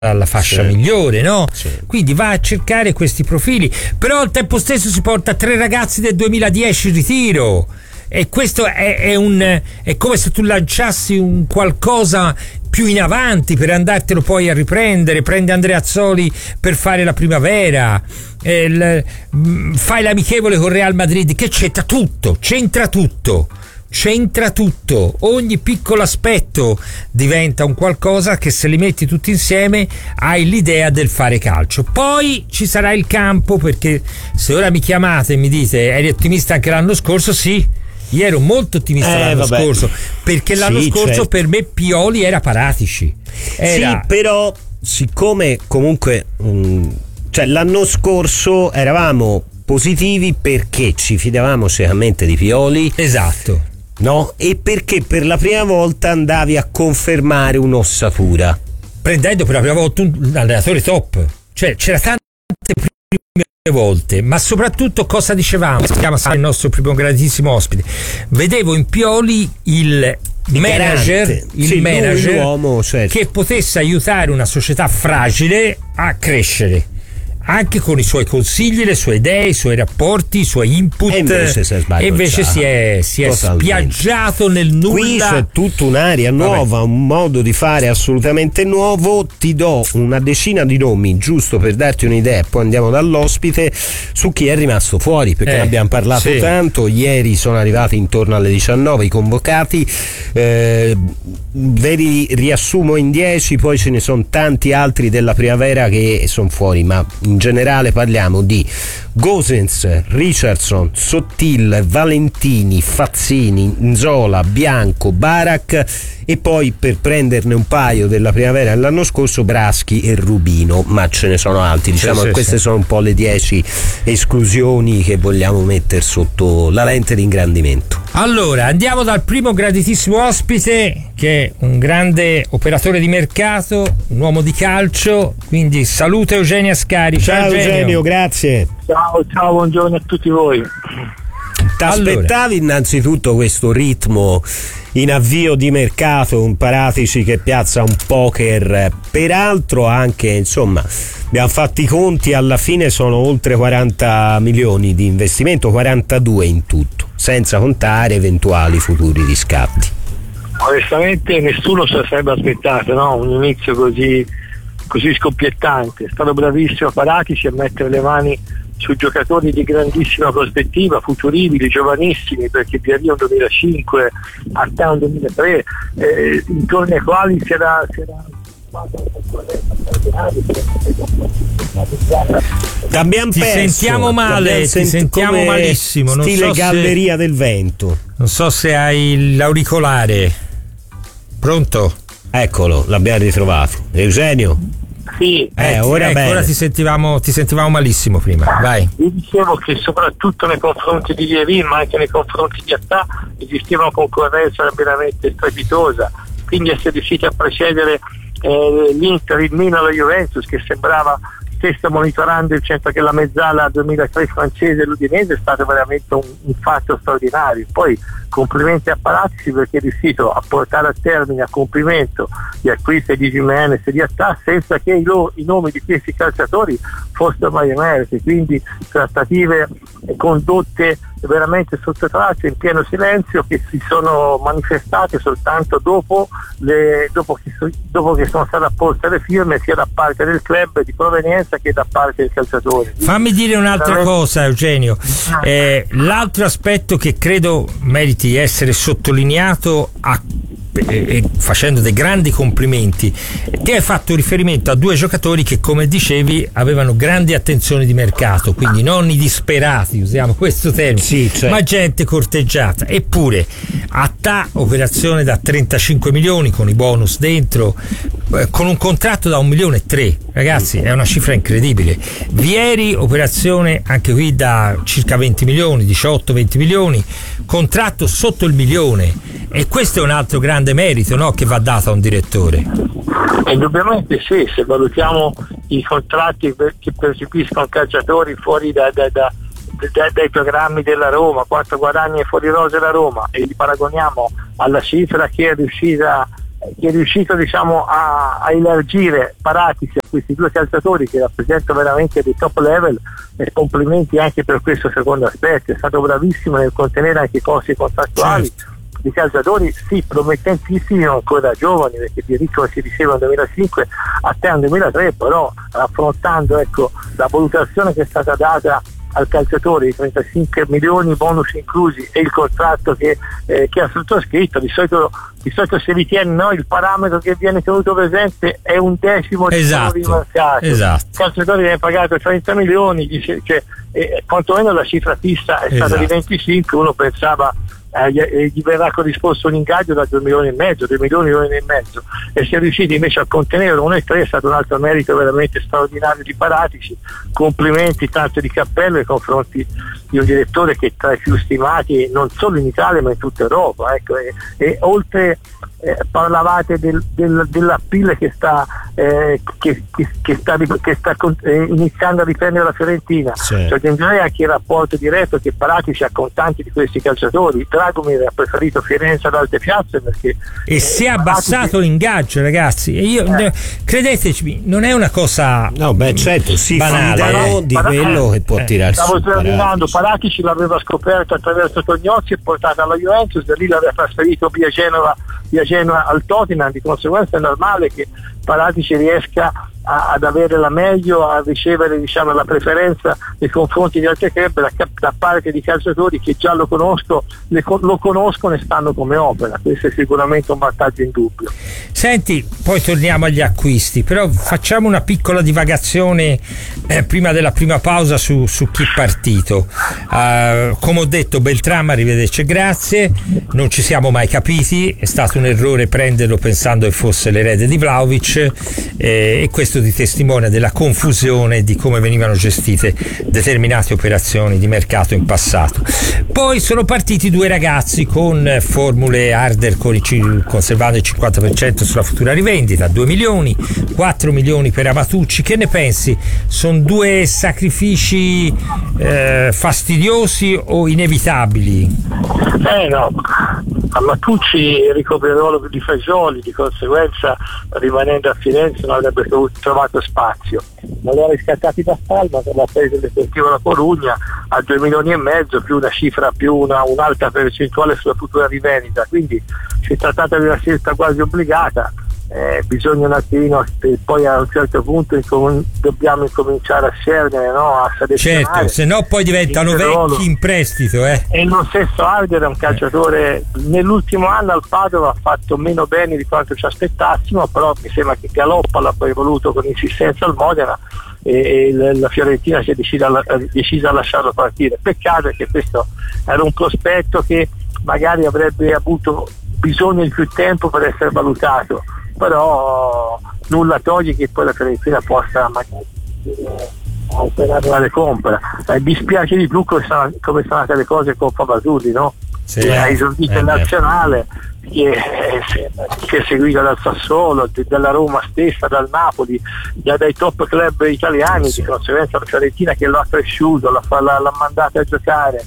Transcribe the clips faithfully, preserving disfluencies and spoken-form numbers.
alla fascia sì. migliore, no? Sì. Quindi va a cercare questi profili, però al tempo stesso si porta tre ragazzi del duemiladieci in ritiro, e questo è, è un è come se tu lanciassi un qualcosa più in avanti per andartelo poi a riprendere. Prendi Andrea Azzoli per fare la primavera, eh, l, fai l'amichevole con Real Madrid, che c'entra tutto, c'entra tutto c'entra tutto, ogni piccolo aspetto diventa un qualcosa che, se li metti tutti insieme, hai l'idea del fare calcio. Poi ci sarà il campo, perché se ora mi chiamate e mi dite eri ottimista anche l'anno scorso, sì, io ero molto ottimista eh, l'anno vabbè. scorso, perché l'anno sì, scorso certo. per me Pioli era Paratici, era... sì, però siccome comunque mh, cioè l'anno scorso eravamo positivi perché ci fidavamo ciecamente di Pioli, esatto, no? E perché per la prima volta andavi a confermare un'ossatura, prendendo per la prima volta un allenatore top, cioè c'era tante prime volte, ma soprattutto cosa dicevamo? Si chiama il nostro primo grandissimo ospite, vedevo in Pioli il manager, garante. il sì, manager l'uomo, certo. che potesse aiutare una società fragile a crescere, anche con i suoi consigli, le sue idee, i suoi rapporti, i suoi input, e invece si è, e invece si è, si è spiaggiato nel nulla. Qui c'è tutta un'area nuova, Vabbè. un modo di fare assolutamente nuovo. Ti do una decina di nomi giusto per darti un'idea, poi andiamo dall'ospite su chi è rimasto fuori, perché eh, ne abbiamo parlato sì. tanto. Ieri sono arrivati intorno alle diciannove i convocati, eh, ve li riassumo in dieci, poi ce ne sono tanti altri della primavera che sono fuori, ma in generale parliamo di Gosens, Richardson, Sottil, Valentini, Fazzini, Nzola, Bianco, Barak, e poi, per prenderne un paio della primavera dell'anno scorso, Braschi e Rubino, ma ce ne sono altri, diciamo sì, che sì, queste sì. sono un po' le dieci esclusioni che vogliamo mettere sotto la lente di ingrandimento. Allora andiamo dal primo graditissimo ospite, che è un grande operatore di mercato, un uomo di calcio, quindi saluta Eugenio Ascari. Ciao, ciao Eugenio. Eugenio, grazie. Ciao, ciao, buongiorno a tutti voi. Ti aspettavi allora. innanzitutto questo ritmo in avvio di mercato, un Paratici che piazza un poker, peraltro anche, insomma, abbiamo fatto i conti, alla fine sono oltre quaranta milioni di investimento, quarantadue in tutto, senza contare eventuali futuri riscatti. Onestamente nessuno se lo sarebbe aspettato, no? Un inizio così, così scoppiettante. È stato bravissimo Paratici a mettere le mani su giocatori di grandissima prospettiva, futuribili, giovanissimi, perché via via un duemilacinque a te un duemilatré, eh, intorno ai quali si era, si era T'abbiamo ti perso, sentiamo male, ti sentiamo malissimo, non stile so Galleria se, del Vento. non so se hai l'auricolare pronto. Eccolo, l'abbiamo ritrovato. Eugenio? Sì, eh, eh, ora, ecco, ora ti sentivamo ti sentivamo malissimo prima, vai. Io dicevo che soprattutto nei confronti di Lievin, ma anche nei confronti di Attà, esisteva una concorrenza veramente strepitosa, quindi essere riusciti a precedere eh, l'Inter, il Milan, la Juventus, che sembrava stessa monitorando il centro che la mezzala duemilatré francese e l'Udinese, è stato veramente un, un fatto straordinario. Poi complimenti a Palazzi, perché è riuscito a portare a termine, a compimento, gli acquisti di Jimenez e di Attà senza che i, lo, i nomi di questi calciatori fossero mai emersi, quindi trattative condotte veramente sotto traccia, in pieno silenzio, che si sono manifestate soltanto dopo, le, dopo, che, dopo che sono state apposte le firme, sia da parte del club di provenienza che da parte del calciatore. Fammi dire un'altra cosa, Eugenio, eh, l'altro aspetto che credo meriti essere sottolineato a E facendo dei grandi complimenti, ti hai fatto riferimento a due giocatori che, come dicevi, avevano grandi attenzioni di mercato, quindi non i disperati, usiamo questo termine, sì, certo. ma gente corteggiata. Eppure Attà, operazione da trentacinque milioni con i bonus dentro, con un contratto da un milione e tre, ragazzi, è una cifra incredibile. Vieri, operazione anche qui da circa venti milioni, diciotto venti milioni, contratto sotto il milione, e questo è un altro grande merito, no, che va dato a un direttore. Indubbiamente sì, se valutiamo i contratti che percepiscono calciatori fuori da, da, da, da, dai programmi della Roma, quanto guadagna fuori rosa la Roma, e li paragoniamo alla cifra che è riuscita che è riuscito diciamo a, a elargire Paratici a questi due calciatori che rappresentano veramente dei top level, e complimenti anche per questo secondo aspetto. È stato bravissimo nel contenere anche i costi contrattuali, certo, di calciatori sì promettentissimi, ancora giovani, perché Di Ricco si diceva nel duemilacinque, a te nel duemilatré, però affrontando ecco la valutazione che è stata data al calciatore di trentacinque milioni bonus inclusi e il contratto che, eh, che ha sottoscritto, di solito, di solito si ritiene, no, il parametro che viene tenuto presente è un decimo di esatto, quello rimarcato. Esatto. Il calciatore viene pagato trenta milioni, cioè, eh, quantomeno la cifra fissa è stata, esatto, di venticinque, uno pensava eh, gli verrà corrisposto un ingaggio da due milioni e mezzo, due milioni, due milioni e mezzo, e si è riusciti invece a contenere uno e tre. È stato un altro merito veramente straordinario di Paratici. Complimenti tanto di cappello nei confronti di un direttore che è tra i più stimati non solo in Italia ma in tutta Europa, ecco. e, e oltre eh, parlavate del, del, dell'appeal che sta eh, che, che, che sta, che sta eh, iniziando a riprendere la Fiorentina, sì. Cioè in generale anche il rapporto diretto che Paratici ha con tanti di questi calciatori. Dragomir ha preferito Firenze ad altre piazze perché e eh, si è abbassato Paratici... l'ingaggio, ragazzi, e io eh. credeteci, non è una cosa no beh certo si banale, fidano eh. di quello che può eh. tirarsi. Stavo terminando, Paratici l'aveva scoperto attraverso Tognozzi e portato alla Juventus, da lì l'aveva trasferito via Genova, via Genova al Tottenham. Di conseguenza è normale che Paratici riesca a, ad avere la meglio, a ricevere diciamo la preferenza nei confronti di altri club da, da parte di calciatori che già lo conosco, le, lo conoscono e stanno come opera. Questo è sicuramente un vantaggio indubbio. Senti, poi torniamo agli acquisti, però facciamo una piccola divagazione eh, prima della prima pausa su, su chi è partito. Uh, come ho detto, Beltram, arrivederci, grazie, non ci siamo mai capiti, è stato un errore prenderlo pensando che fosse l'erede di Vlahovic, eh, e questo di testimonia della confusione di come venivano gestite determinate operazioni di mercato in passato. Poi sono partiti due ragazzi con formule harder, con il, conservando il cinquanta per cento sulla futura rivendita, due milioni, quattro milioni per Amatucci. Che ne pensi? Sono due sacrifici eh, fastidiosi o inevitabili? Eh no, Amatucci ricopre il ruolo di Fagioli, di conseguenza rimanendo a Firenze non avrebbe trovato spazio. Non li ha riscattati da Spalma, per la presa del Deportivo La Corugna a due milioni e mezzo, più una cifra, più una, un'alta percentuale sulla futura rivendita, quindi si è trattata di una scelta quasi obbligata. Eh, bisogna un attimino, poi a un certo punto incom- dobbiamo incominciare a scendere, no? A selezionare. Certo, se no poi diventano vecchi in prestito, eh. E lo stesso Harder è un calciatore, nell'ultimo anno al Padova ha fatto meno bene di quanto ci aspettassimo, però mi sembra che Galoppa l'ha poi voluto con insistenza al Modena e, e la Fiorentina si è decisa a, decisa a lasciarlo partire. Peccato che questo era un prospetto che magari avrebbe avuto bisogno di più tempo per essere valutato, però nulla toglie che poi la Fiorentina possa magari operare la recompra. Eh, dispiace di più come sono, come sono andate le cose con Fabazulli, no? Sì, che ha esordito in nazionale, che che è seguito dal Sassuolo, dalla Roma stessa, dal Napoli, già dai top club italiani, sì. Di conseguenza la Fiorentina che l'ha cresciuto, l'ha, l'ha, l'ha mandata a giocare,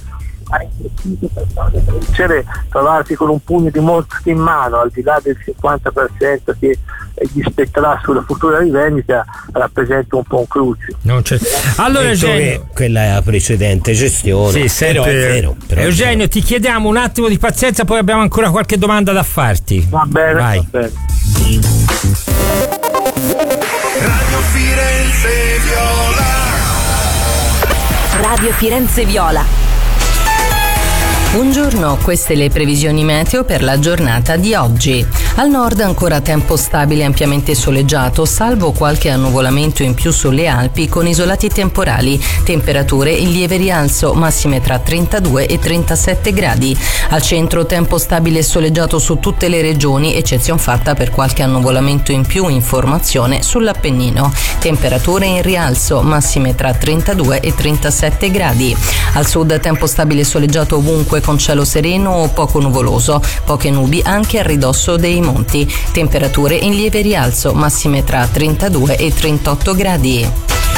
trovarsi con un pugno di morti in mano al di là del cinquanta per cento che gli spetterà sulla futura rivendita, rappresenta un po' un cruccio. Non c'è. Allora Eugenio, quella è la precedente gestione, sì, sempre, però è vero, però Eugenio è vero. Ti chiediamo un attimo di pazienza, poi abbiamo ancora qualche domanda da farti. Va bene, vai. Va bene. Radio Firenze Viola. Radio Firenze Viola. Buongiorno, queste le previsioni meteo per la giornata di oggi. Al nord ancora tempo stabile e ampiamente soleggiato, salvo qualche annuvolamento in più sulle Alpi con isolati temporali. Temperature in lieve rialzo, massime tra trentadue e trentasette gradi. Al centro tempo stabile e soleggiato su tutte le regioni, eccezion fatta per qualche annuvolamento in più in formazione sull'Appennino. Temperature in rialzo, massime tra trentadue e trentasette gradi. Al sud tempo stabile e soleggiato ovunque con cielo sereno o poco nuvoloso, poche nubi anche a ridosso dei monti. Temperature in lieve rialzo, massime tra trentadue e trentotto gradi.